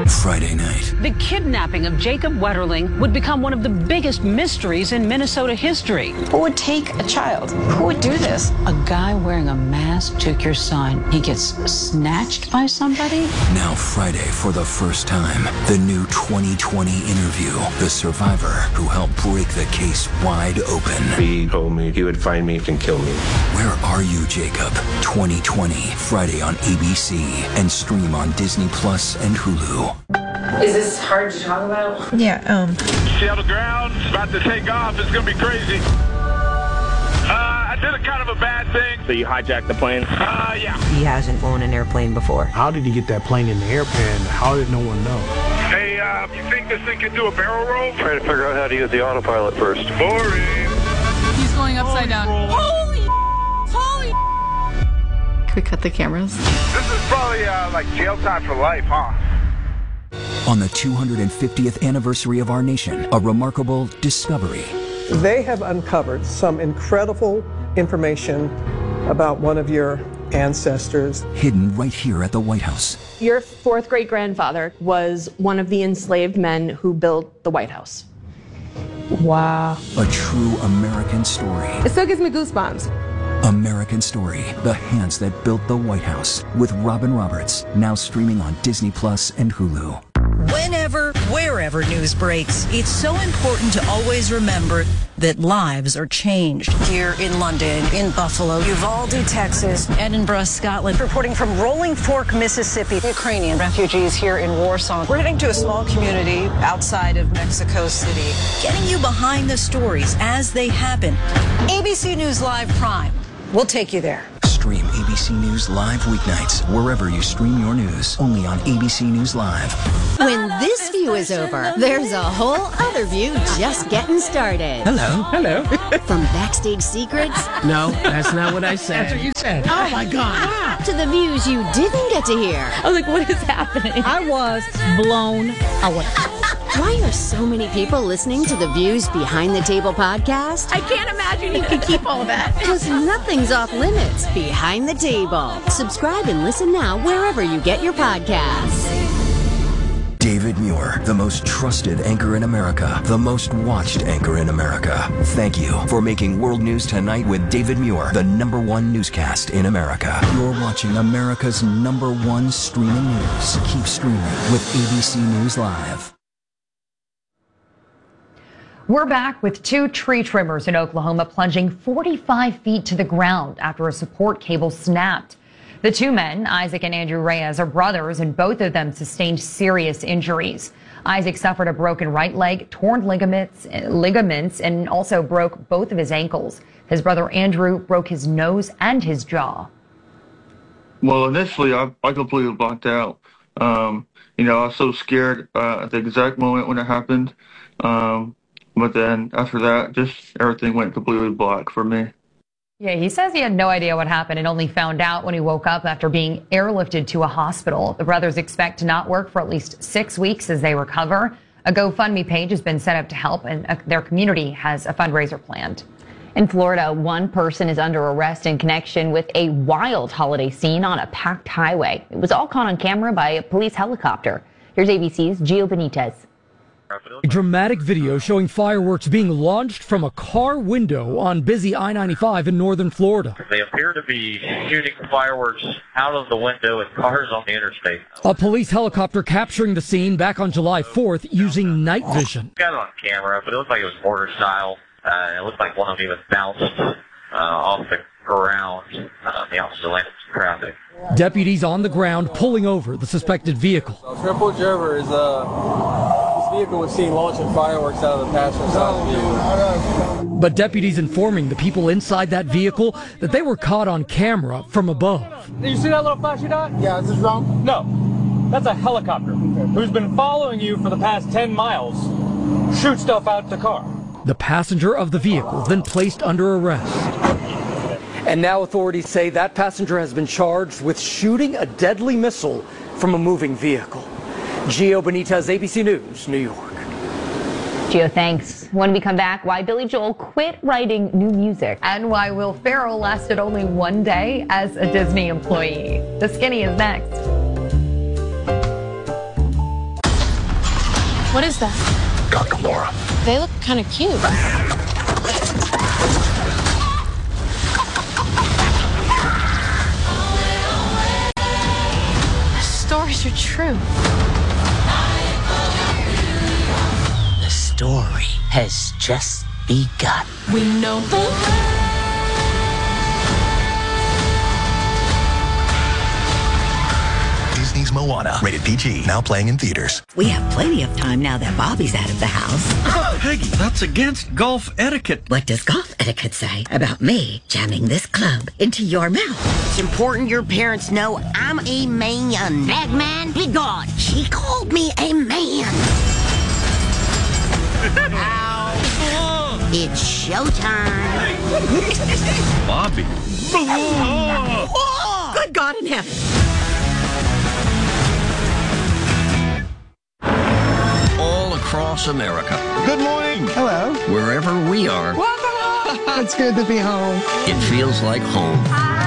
Friday night. The kidnapping of Jacob Wetterling would become one of the biggest mysteries in Minnesota history. Who would take a child? Who would do this? A guy wearing a mask took your son. He gets snatched by somebody? Now Friday, for the first time, the new 2020 interview. The survivor who helped break the case wide open. He told me he would find me and kill me. Where Are You, Jacob? 2020, Friday on ABC and stream on Disney Plus and Hulu. Is this hard to talk about? Yeah, Seattle ground, about to take off. It's going to be crazy. I did a kind of a bad thing. So you hijacked the plane? Yeah. he hasn't flown an airplane before. How did he get that plane in the air, and how did no one know? Hey, you think this thing can do a barrel roll? Trying to figure out how to use the autopilot first. Boring. He's going upside down. Holy! Can we cut the cameras? This is probably like jail time for life, huh? On the 250th anniversary of our nation, a remarkable discovery. They have uncovered some incredible information about one of your ancestors. Hidden right here at the White House. Your fourth great grandfather was one of the enslaved men who built the White House. Wow. A true American story. It still gives me goosebumps. American Story, The Hands That Built the White House, with Robin Roberts, now streaming on Disney Plus and Hulu. Whenever, wherever news breaks, it's so important to always remember that lives are changed. Here in London, in Buffalo, Uvalde, Texas, Edinburgh, Scotland, reporting from Rolling Fork, Mississippi, Ukrainian refugees here in Warsaw. We're heading to a small community outside of Mexico City, getting you behind the stories as they happen. ABC News Live Prime. We'll take you there. Stream ABC News Live weeknights wherever you stream your news. Only on ABC News Live. When this view is over, there's a whole other view just getting started. Hello. From backstage secrets. No, that's not what I said. That's what you said. Oh my God. To the views you didn't get to hear. I was like, what is happening? I was blown away. Why are so many people listening to the Views Behind the Table podcast? I can't imagine you could keep all that. Because nothing's off limits behind the table. Subscribe and listen now wherever you get your podcasts. David Muir, the most trusted anchor in America, the most watched anchor in America. Thank you for making World News Tonight with David Muir the #1 newscast in America. You're watching America's #1 streaming news. Keep streaming with ABC News Live. We're back with 2 tree trimmers in Oklahoma plunging 45 feet to the ground after a support cable snapped. The 2 men, Isaac and Andrew Reyes, are brothers, and both of them sustained serious injuries. Isaac suffered a broken right leg, torn ligaments, and also broke both of his ankles. His brother Andrew broke his nose and his jaw. Well, initially, I completely blacked out. I was so scared at the exact moment when it happened. But then after that, just everything went completely black for me. Yeah, he says he had no idea what happened and only found out when he woke up after being airlifted to a hospital. The brothers expect to not work for at least 6 weeks as they recover. A GoFundMe page has been set up to help, and their community has a fundraiser planned. In Florida, one person is under arrest in connection with a wild holiday scene on a packed highway. It was all caught on camera by a police helicopter. Here's ABC's Gio Benitez. A dramatic video showing fireworks being launched from a car window on busy I-95 in northern Florida. They appear to be shooting fireworks out of the window with cars on the interstate. A police helicopter capturing the scene back on July 4th using night vision. Got it on camera, but it looked like it was mortar style. It looked like one of them even bounced off the ground the opposite lane of traffic. Deputies on the ground pulling over the suspected vehicle. Triple Driver is this vehicle was seen launching fireworks out of the passenger side of the vehicle. But deputies informing the people inside that vehicle that they were caught on camera from above. Did you see that little flashy dot? Yeah, is this wrong? No. That's a helicopter who's been following you for the past 10 miles. Shoot stuff out the car. The passenger of the vehicle then placed under arrest. And now authorities say that passenger has been charged with shooting a deadly missile from a moving vehicle. Gio Benitez, ABC News, New York. Gio, thanks. When we come back, why Billy Joel quit writing new music. And why Will Ferrell lasted only 1 day as a Disney employee. The Skinny is next. What is that? Dr. Laura. They look kind of cute. The stories are true. The story has just begun. We know the Disney's Moana, rated PG, now playing in theaters. We have plenty of time now that Bobby's out of the house. Peggy, that's against golf etiquette. What does golf etiquette say about me jamming this club into your mouth? It's important your parents know I'm a man. Bagman, be gone. She called me a man. Ow. It's showtime. Bobby. Good God in heaven. All across America. Good morning. Hello. Wherever we are. It's good to be home. It feels like home.